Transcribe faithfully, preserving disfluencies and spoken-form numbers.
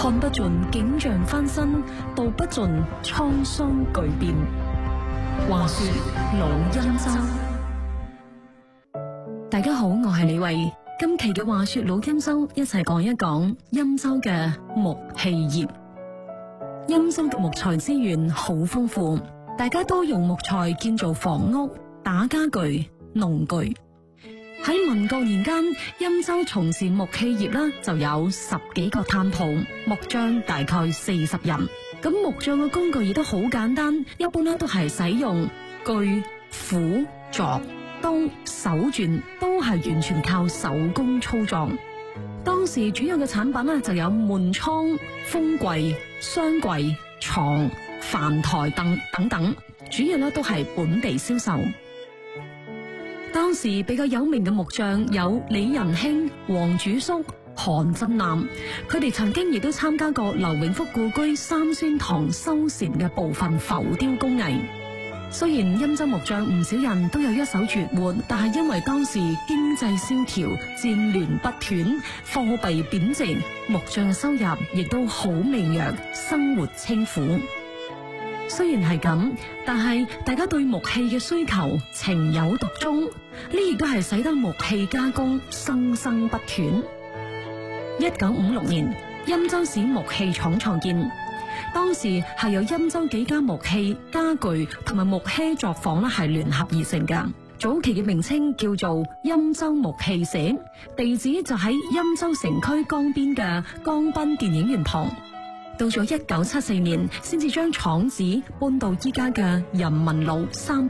看不盡景象翻新，道不盡滄桑巨變。話說老欽州，大家好，我係李慧。今期嘅話說老欽州，一齊講一講欽州嘅木器業。欽州嘅木材資源好豐富，大家都用木材建造房屋、打家具、農具。喺民國年間，欽州從事木器業啦，就有十幾個攤鋪，木匠大概四十人。咁木匠嘅工具亦都好簡單，一般咧都係使用鋸、斧、鑿、刀、手鑽，都係完全靠手工操作。當時主要嘅產品咧就有門倉、風櫃、箱櫃、床、飯台等等等，主要咧都係本地銷售。當時比較有名嘅木匠有李仁興、黃主叔、韓振南，佢哋曾經亦都參加過劉永福故居三宣堂修禪嘅部分浮雕工藝。雖然欽州木匠唔少人都有一手絕活，但係因為當時經濟蕭條、戰亂不斷、貨幣貶值，木匠嘅收入亦都好微弱，生活清苦。雖然係咁，但係大家對木器嘅需求情有獨鍾，呢亦都係使得木器加工生生不斷。一九五六年，欽州市木器廠創建，當時係由欽州幾家木器、家具同埋木靴作坊咧係聯合而成嘅。早期嘅名稱叫做欽州木器社，地址就喺欽州城區江邊嘅江濱電影院旁。到咗一九七四年，先至將廠址搬到依家嘅人民路三